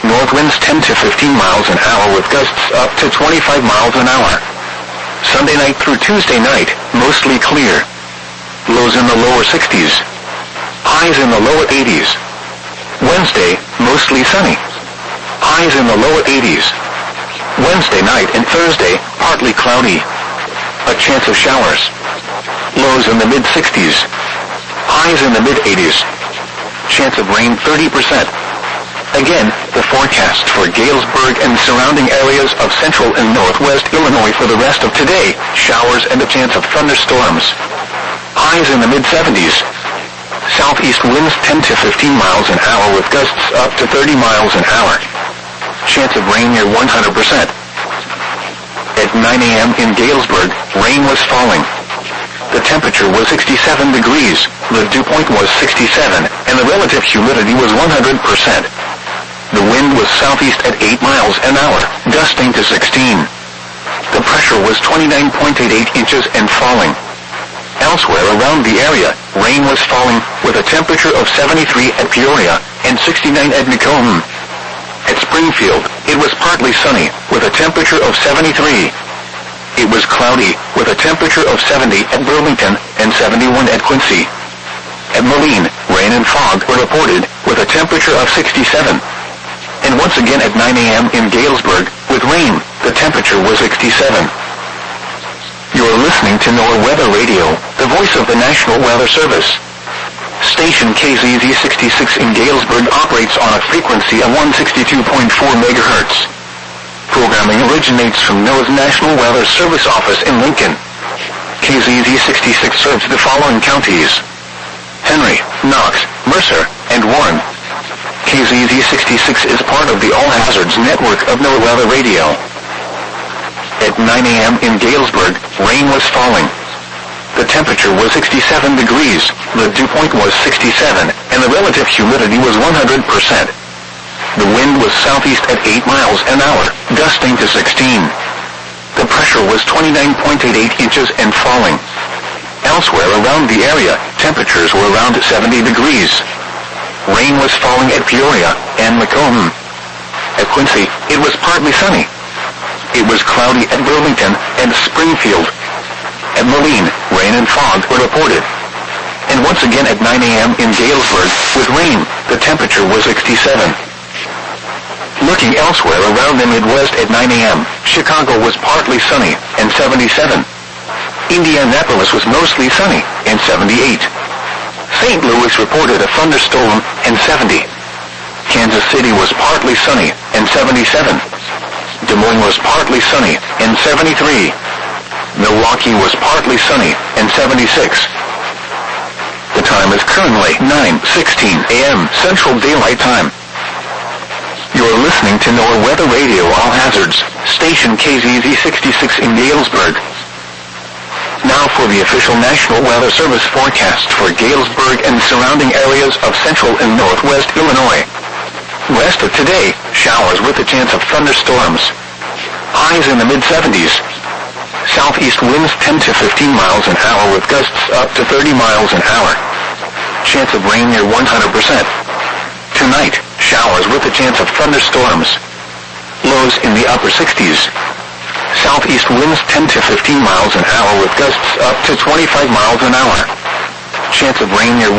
north winds 10 to 15 miles an hour with gusts up to 25 miles an hour. Sunday night through Tuesday night, mostly clear. Lows in the lower 60s. Highs in the lower 80s. Wednesday, mostly sunny. Highs in the lower 80s. Wednesday night and Thursday, partly cloudy. A chance of showers. Lows in the mid-60s. Highs in the mid-80s. Chance of rain 30%. Again, the forecast for Galesburg and surrounding areas of central and northwest Illinois for the rest of today, showers and a chance of thunderstorms. Highs in the mid-70s. Southeast winds 10 to 15 miles an hour with gusts up to 30 miles an hour. Chance of rain near 100%. At 9 a.m. in Galesburg, rain was falling. The temperature was 67 degrees, the dew point was 67, and the relative humidity was 100%. The wind was southeast at 8 miles an hour, gusting to 16. The pressure was 29.88 inches and falling. Elsewhere around the area, rain was falling, with a temperature of 73 at Peoria and 69 at Macomb. At Springfield, it was partly sunny, with a temperature of 73. It was cloudy, with a temperature of 70 at Burlington and 71 at Quincy. At Moline, rain and fog were reported, with a temperature of 67. And once again at 9 a.m. in Galesburg, with rain, the temperature was 67. You're listening to NOAA Weather Radio, the voice of the National Weather Service. Station KZZ 66 in Galesburg operates on a frequency of 162.4 megahertz. Programming originates from NOAA's National Weather Service office in Lincoln. KZZ 66 serves the following counties: Henry, Knox, Mercer, and Warren. KZZ 66 is part of the All Hazards network of NOAA Weather Radio. At 9 a.m. in Galesburg, rain was falling. The temperature was 67 degrees, the dew point was 67, and the relative humidity was 100%. The wind was southeast at 8 miles an hour, gusting to 16. The pressure was 29.88 inches and falling. Elsewhere around the area, temperatures were around 70 degrees. Rain was falling at Peoria and Macomb. At Quincy, it was partly sunny. It was cloudy at Burlington and Springfield. At Moline, rain and fog were reported. And once again at 9 a.m. in Galesburg, with rain, the temperature was 67. Looking elsewhere around the Midwest at 9 a.m., Chicago was partly sunny and 77. Indianapolis was mostly sunny and 78. St. Louis reported a thunderstorm and 70. Kansas City was partly sunny and 77. Des Moines was partly sunny and 73. Milwaukee was partly sunny and 76. The time is currently 9:16 a.m. Central Daylight Time. You're listening to NOAA Weather Radio All Hazards, station KZZ 66 in Galesburg. Now for the official National Weather Service forecast for Galesburg and surrounding areas of central and northwest Illinois. Rest of today, showers with a chance of thunderstorms. Highs in the mid-70s. Southeast winds 10 to 15 miles an hour with gusts up to 30 miles an hour. Chance of rain near 100%. Tonight, showers with a chance of thunderstorms. Lows in the upper 60s. Southeast winds 10 to 15 miles an hour with gusts up to 25 miles an hour. Chance of rain near 100%.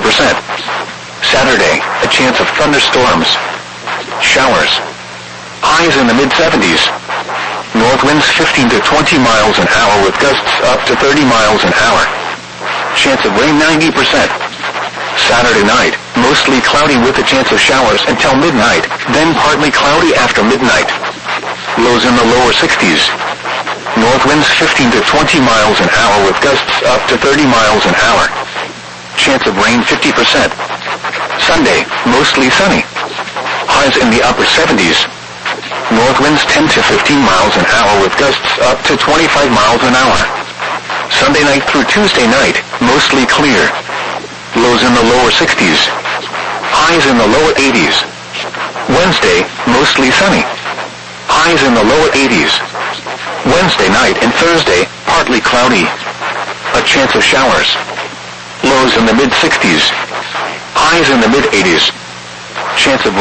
Saturday, a chance of thunderstorms. Showers. Highs in the mid-70s. North winds 15 to 20 miles an hour with gusts up to 30 miles an hour. Chance of rain 90%. Saturday night, mostly cloudy with a chance of showers until midnight, then partly cloudy after midnight. Lows in the lower 60s. North winds 15 to 20 miles an hour with gusts up to 30 miles an hour. Chance of rain 50%. Sunday, mostly sunny. Highs in the upper 70s. North winds 10 to 15 miles an hour with gusts up to 25 miles an hour. Sunday night through Tuesday night, mostly clear. Lows in the lower 60s. Highs in the lower 80s. Wednesday, mostly sunny. Highs in the lower 80s. Wednesday night and Thursday, partly cloudy. A chance of showers. Lows in the mid-60s. Highs in the mid-80s. Chance of